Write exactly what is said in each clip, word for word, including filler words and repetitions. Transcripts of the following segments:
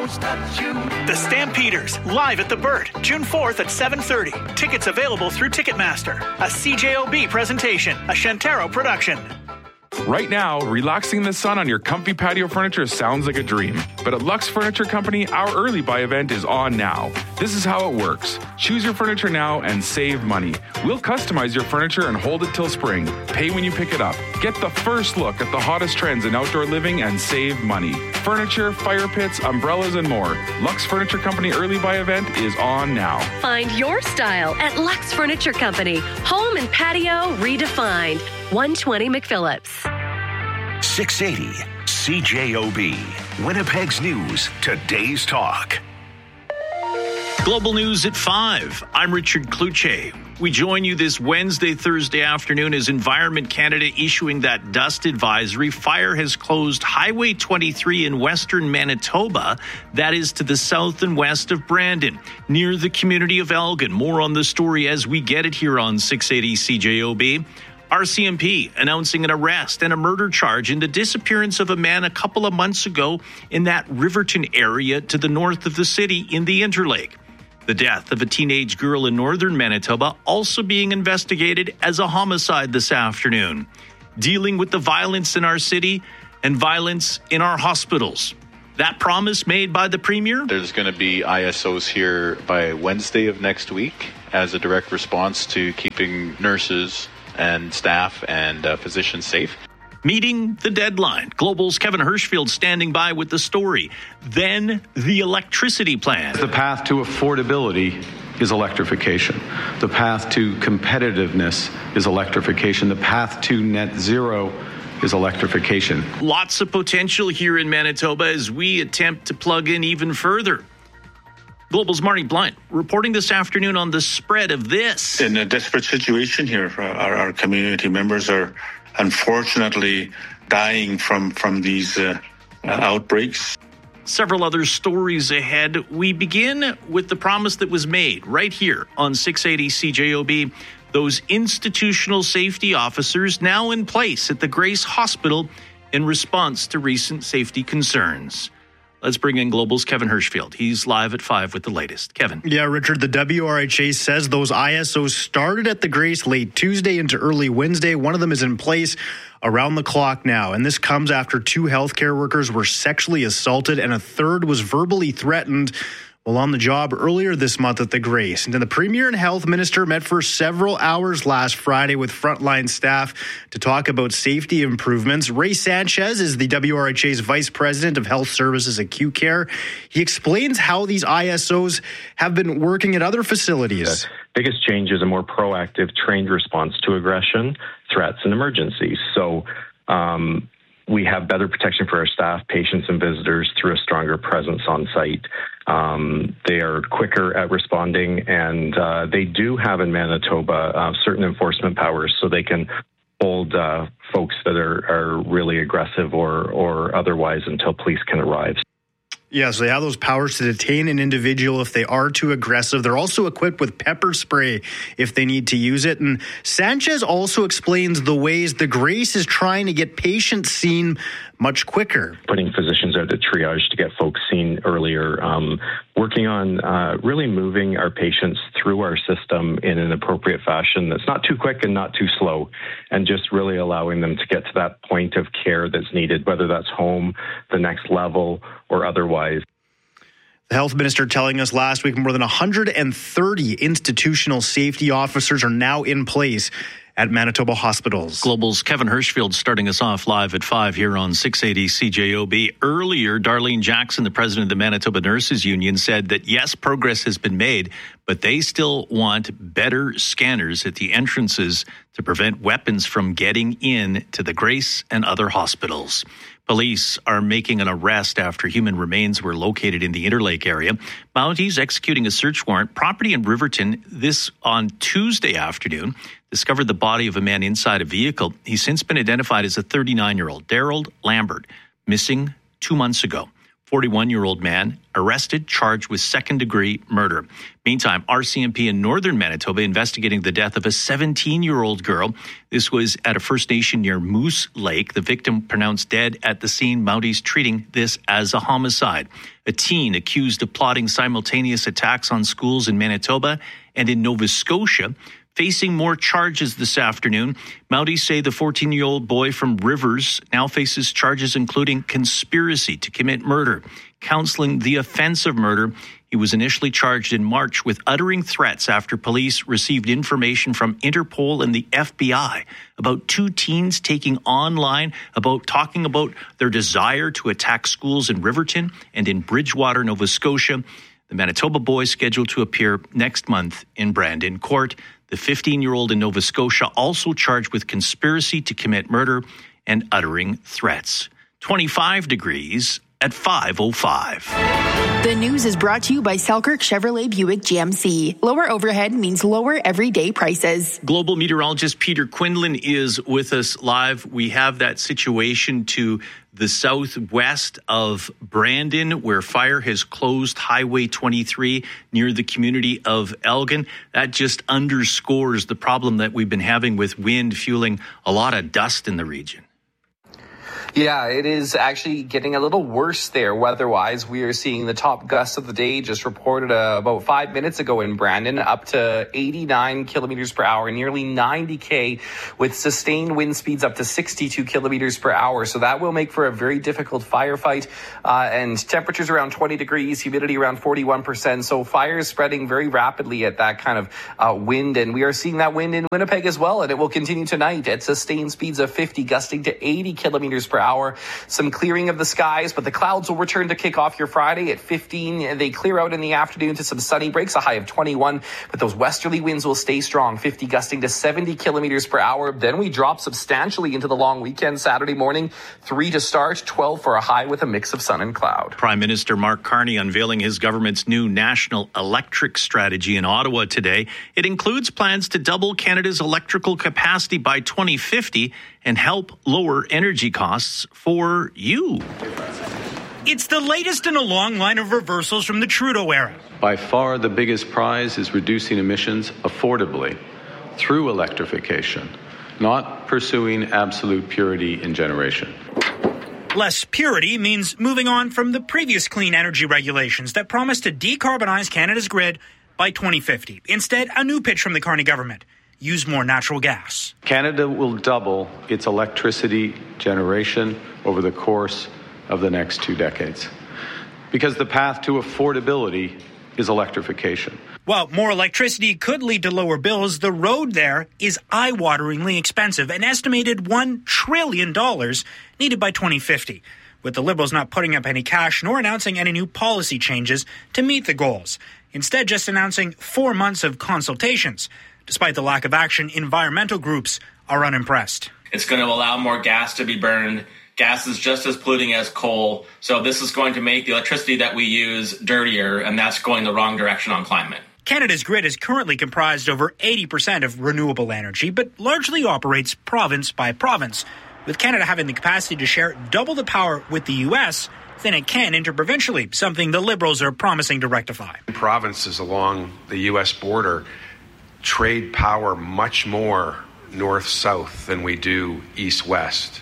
The Stampeders, live at the Burt, June fourth at seven thirty. Tickets available through Ticketmaster. A C J O B presentation, a Shantaro production. Right now, relaxing in the sun on your comfy patio furniture sounds like a dream. But at Lux Furniture Company, our early buy event is on now. This is how it works. Choose your furniture now and save money. We'll customize your furniture and hold it till spring. Pay when you pick it up. Get the first look at the hottest trends in outdoor living and save money. Furniture, fire pits, umbrellas, and more. Lux Furniture Company early buy event is on now. Find your style at Lux Furniture Company. Home and patio redefined. one twenty McPhillips. six eighty C J O B. Winnipeg's News. Today's Talk. Global News at five. I'm Richard Kluche. We join you this Wednesday, Thursday afternoon as Environment Canada issuing that dust advisory. Fire has closed Highway twenty-three in western Manitoba. That is to the south and west of Brandon, near the community of Elgin. More on the story as we get it here on six eighty C J O B. R C M P announcing an arrest and a murder charge in the disappearance of a man a couple of months ago in that Riverton area to the north of the city in the Interlake. The death of a teenage girl in northern Manitoba also being investigated as a homicide this afternoon. Dealing with the violence in our city and violence in our hospitals. That promise made by the Premier? There's going to be I S Os here by Wednesday of next week as a direct response to keeping nurses and staff and uh, physicians safe. Meeting the deadline. Global's Kevin Hirschfield standing by with the story. Then the electricity plan. The path to affordability is electrification. The path to competitiveness is electrification. The path to net zero is electrification. Lots of potential here in Manitoba as we attempt to plug in even further. Global's Marty Blunt reporting this afternoon on the spread of this. In a desperate situation here, our, our community members are unfortunately dying from, from these uh, uh, outbreaks. Several other stories ahead. We begin with the promise that was made right here on six eighty C J O B. Those institutional safety officers now in place at the Grace Hospital in response to recent safety concerns. Let's bring in Global's Kevin Hirschfield. He's live at five with the latest. Kevin. Yeah, Richard, the W R H A says those I S Os started at the Grace late Tuesday into early Wednesday. One of them is in place around the clock now. And this comes after two healthcare workers were sexually assaulted and a third was verbally threatened while on the job earlier this month at the Grace. And then the Premier and Health Minister met for several hours last Friday with frontline staff to talk about safety improvements. Ray Sanchez is the W R H A's Vice President of Health Services Acute Care. He explains how these I S Os have been working at other facilities. The biggest change is a more proactive, trained response to aggression, threats, and emergencies. So, um, we have better protection for our staff, patients, and visitors through a stronger presence on site. Um, they are quicker at responding, and uh, they do have in Manitoba uh, certain enforcement powers, so they can hold uh, folks that are, are really aggressive or, or otherwise until police can arrive. Yeah, so they have those powers to detain an individual if they are too aggressive. They're also equipped with pepper spray if they need to use it. And Sanchez also explains the ways the Grace is trying to get patients seen much quicker. Putting physicians out at triage to get folks seen earlier, um, working on uh, really moving our patients through our system in an appropriate fashion that's not too quick and not too slow, and just really allowing them to get to that point of care that's needed, whether that's home, the next level, or otherwise. The health minister telling us last week more than one hundred thirty institutional safety officers are now in place at Manitoba hospitals. Global's Kevin Hirschfield starting us off live at five here on six eighty C J O B. Earlier, Darlene Jackson, the president of the Manitoba Nurses Union, said that yes, progress has been made, but they still want better scanners at the entrances to prevent weapons from getting in to the Grace and other hospitals. Police are making an arrest after human remains were located in the Interlake area. Mounties executing a search warrant. Property in Riverton this on Tuesday afternoon discovered the body of a man inside a vehicle. He's since been identified as a thirty-nine-year-old, Daryl Lambert, missing two months ago. forty-one-year-old man arrested, charged with second-degree murder. Meantime, R C M P in northern Manitoba investigating the death of a seventeen-year-old girl. This was at a First Nation near Moose Lake. The victim pronounced dead at the scene. Mounties treating this as a homicide. A teen accused of plotting simultaneous attacks on schools in Manitoba and in Nova Scotia, facing more charges this afternoon. Mounties say the fourteen-year-old boy from Rivers now faces charges including conspiracy to commit murder, counseling the offense of murder. He was initially charged in March with uttering threats after police received information from Interpol and the F B I about two teens taking online about talking about their desire to attack schools in Riverton and in Bridgewater, Nova Scotia. The Manitoba boy is scheduled to appear next month in Brandon Court. The fifteen-year-old in Nova Scotia also charged with conspiracy to commit murder and uttering threats. twenty-five degrees at five oh five. The news is brought to you by Selkirk Chevrolet Buick G M C. Lower overhead means lower everyday prices. Global meteorologist Peter Quinlan is with us live. We have that situation to the southwest of Brandon where fire has closed Highway twenty-three near the community of Elgin. That just underscores the problem that we've been having with wind fueling a lot of dust in the region. Yeah, it is actually getting a little worse there weather-wise. We are seeing the top gusts of the day just reported uh, about five minutes ago in Brandon, up to eighty-nine kilometers per hour, nearly ninety K, with sustained wind speeds up to sixty-two kilometers per hour. So that will make for a very difficult firefight, uh, and temperatures around twenty degrees, humidity around forty-one percent. So fire is spreading very rapidly at that kind of uh, wind, and we are seeing that wind in Winnipeg as well, and it will continue tonight at sustained speeds of fifty, gusting to eighty kilometers per hour. Some clearing of the skies, but the clouds will return to kick off your Friday at fifteen. They clear out in the afternoon to some sunny breaks, a high of twenty-one, but those westerly winds will stay strong, fifty gusting to seventy kilometers per hour. Then we drop substantially into the long weekend Saturday morning, three to start, twelve for a high with a mix of sun and cloud. Prime Minister Mark Carney unveiling his government's new national electric strategy in Ottawa today. It includes plans to double Canada's electrical capacity by twenty fifty and help lower energy costs for you. It's the latest in a long line of reversals from the Trudeau era. By far, the biggest prize is reducing emissions affordably through electrification, not pursuing absolute purity in generation. Less purity means moving on from the previous clean energy regulations that promised to decarbonize Canada's grid by twenty fifty. Instead, a new pitch from the Carney government: use more natural gas. Canada will double its electricity generation over the course of the next two decades, because the path to affordability is electrification. While more electricity could lead to lower bills, the road there is eye-wateringly expensive, an estimated one trillion dollars needed by twenty fifty, with the Liberals not putting up any cash nor announcing any new policy changes to meet the goals. Instead, just announcing four months of consultations. Despite the lack of action, environmental groups are unimpressed. It's going to allow more gas to be burned. Gas is just as polluting as coal. So this is going to make the electricity that we use dirtier, and that's going the wrong direction on climate. Canada's grid is currently comprised over eighty percent of renewable energy, but largely operates province by province, with Canada having the capacity to share double the power with the U S than it can interprovincially, something the Liberals are promising to rectify. Provinces along the U S border trade power much more north-south than we do east-west.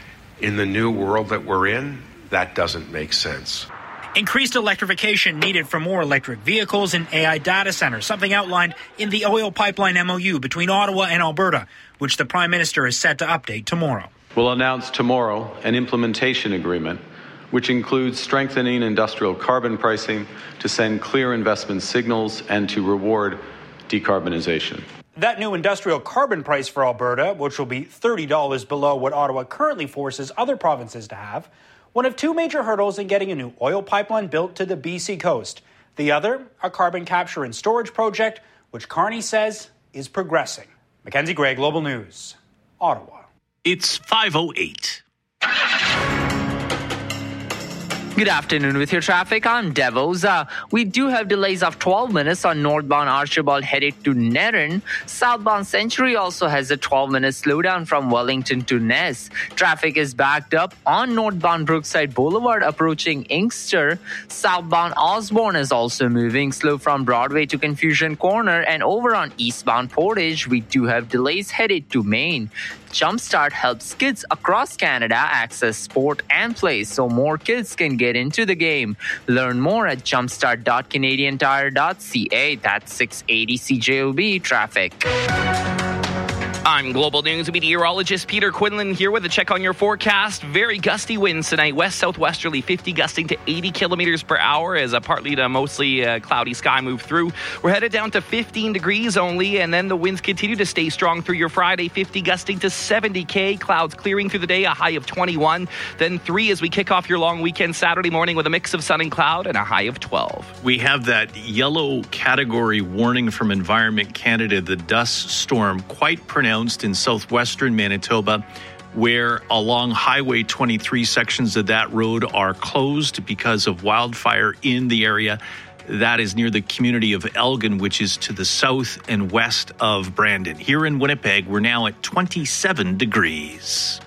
In the new world that we're in, that doesn't make sense. Increased electrification needed for more electric vehicles and A I data centers, something outlined in the oil pipeline M O U between Ottawa and Alberta, which the Prime Minister is set to update tomorrow. We'll announce tomorrow an implementation agreement which includes strengthening industrial carbon pricing to send clear investment signals and to reward decarbonization. That new industrial carbon price for Alberta, which will be thirty dollars below what Ottawa currently forces other provinces to have, one of two major hurdles in getting a new oil pipeline built to the B C coast. The other, a carbon capture and storage project, which Carney says is progressing. Mackenzie Gray, Global News, Ottawa. It's five oh eight. Good afternoon. With your traffic, I'm Devos. Uh, we do have delays of twelve minutes on northbound Archibald headed to Nerin. Southbound Century also has a twelve minute slowdown from Wellington to Ness. Traffic is backed up on northbound Brookside Boulevard approaching Inkster. Southbound Osborne is also moving slow from Broadway to Confusion Corner, and over on eastbound Portage, we do have delays headed to Maine. Jumpstart helps kids across Canada access sport and play so more kids can get into the game. Learn more at jumpstart dot canadian tire dot c a. That's six eighty C J O B traffic. I'm Global News meteorologist Peter Quinlan here with a check on your forecast. Very gusty winds tonight, west-southwesterly fifty gusting to eighty kilometers per hour as a partly to mostly uh, cloudy sky move through. We're headed down to fifteen degrees only, and then the winds continue to stay strong through your Friday, fifty gusting to seventy K. Clouds clearing through the day, a high of twenty-one. Then three as we kick off your long weekend Saturday morning with a mix of sun and cloud and a high of twelve. We have that yellow category warning from Environment Canada, the dust storm, quite pronounced in southwestern Manitoba, where along Highway twenty-three sections of that road are closed because of wildfire in the area. That is near the community of Elgin, which is to the south and west of Brandon. Here in Winnipeg, we're now at twenty-seven degrees.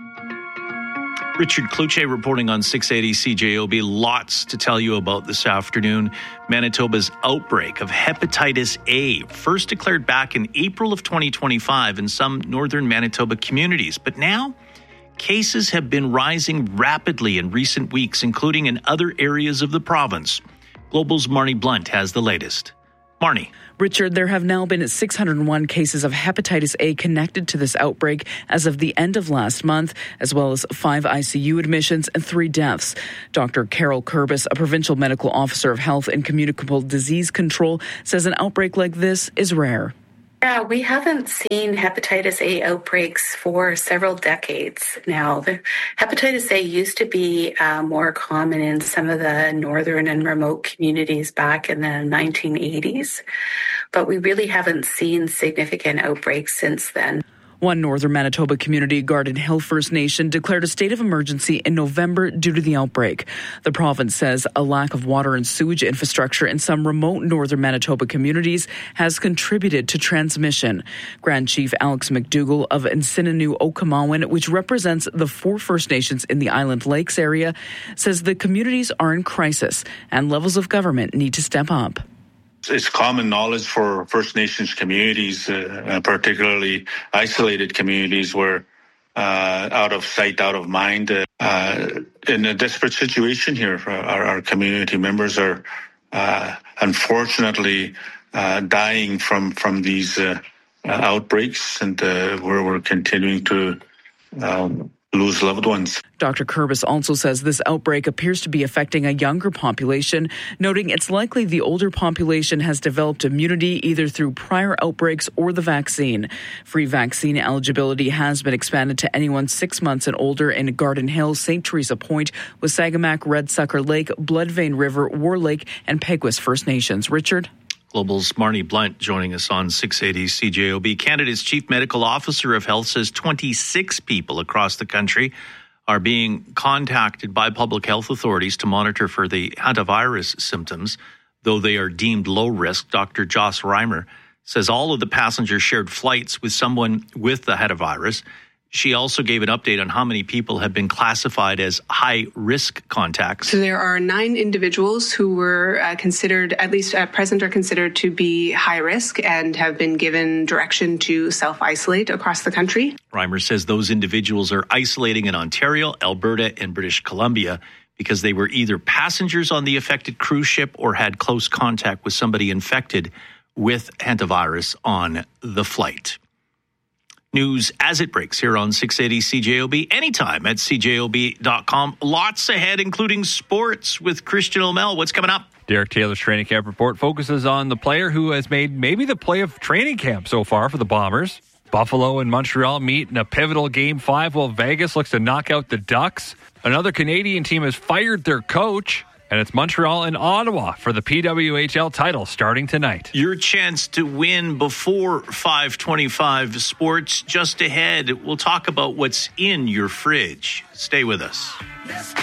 Richard Kluche reporting on six eighty C J O B. Lots to tell you about this afternoon. Manitoba's outbreak of hepatitis A, first declared back in April of twenty twenty-five in some northern Manitoba communities. But now, cases have been rising rapidly in recent weeks, including in other areas of the province. Global's Marnie Blunt has the latest. Marnie. Richard, there have now been six hundred one cases of hepatitis A connected to this outbreak as of the end of last month, as well as five I C U admissions and three deaths. Doctor Carol Kurbis, a provincial medical officer of health and communicable disease control, says an outbreak like this is rare. Yeah, we haven't seen hepatitis A outbreaks for several decades now. The hepatitis A used to be uh, more common in some of the northern and remote communities back in the nineteen eighties, but we really haven't seen significant outbreaks since then. One northern Manitoba community, Garden Hill First Nation, declared a state of emergency in November due to the outbreak. The province says a lack of water and sewage infrastructure in some remote northern Manitoba communities has contributed to transmission. Grand Chief Alex McDougall of Nsinanu Okamawan, which represents the four First Nations in the Island Lakes area, says the communities are in crisis and levels of government need to step up. It's common knowledge for First Nations communities, uh, particularly isolated communities where uh, out of sight, out of mind. Uh, uh, in a desperate situation here, our, our community members are uh, unfortunately uh, dying from, from these uh, uh, outbreaks, and uh, where we're continuing to um, lose loved ones. Doctor Kurbis also says this outbreak appears to be affecting a younger population, noting it's likely the older population has developed immunity either through prior outbreaks or the vaccine. Free vaccine eligibility has been expanded to anyone six months and older in Garden Hill, Saint Teresa Point, Wasagamak, Red Sucker Lake, Bloodvein River, War Lake, and Peguis First Nations. Richard? Global's Marnie Blunt joining us on six eighty C J O B. Canada's Chief Medical Officer of Health says twenty-six people across the country are being contacted by public health authorities to monitor for the hantavirus symptoms, though they are deemed low risk. Doctor Joss Reimer says all of the passengers shared flights with someone with the hantavirus. She also gave an update on how many people have been classified as high-risk contacts. So there are nine individuals who were uh, considered, at least at present, are considered to be high risk and have been given direction to self-isolate across the country. Reimer says those individuals are isolating in Ontario, Alberta, and British Columbia because they were either passengers on the affected cruise ship or had close contact with somebody infected with hantavirus on the flight. News as it breaks here on six eighty C J O B, anytime at C J O B dot com. Lots ahead, including sports with Christian O'Mell. What's coming up? Derek Taylor's training camp report focuses on the player who has made maybe the play of training camp so far for the Bombers. Buffalo and Montreal meet in a pivotal Game five while Vegas looks to knock out the Ducks. Another Canadian team has fired their coach. And it's Montreal and Ottawa for the P W H L title starting tonight. Your chance to win before five twenty-five sports just ahead. We'll talk about what's in your fridge. Stay with us.